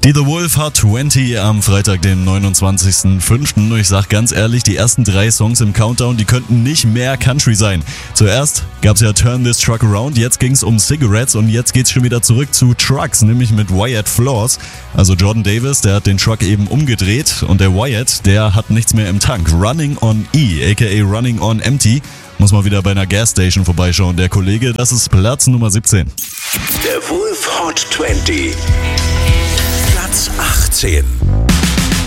Die The Wolf Hot 20 am Freitag, dem 29.05. Ich sag ganz ehrlich, die ersten 3 Songs im Countdown, die könnten nicht mehr Country sein. Zuerst gab's ja Turn This Truck Around, jetzt ging's um Cigarettes und jetzt geht's schon wieder zurück zu Trucks, nämlich mit Wyatt Flores. Also Jordan Davis, der hat den Truck eben umgedreht und der Wyatt, der hat nichts mehr im Tank. Running on E, aka Running on Empty. Muss mal wieder bei einer Gasstation vorbeischauen. Der Kollege, das ist Platz Nummer 17. Der Wolf Hot 20. Platz 18.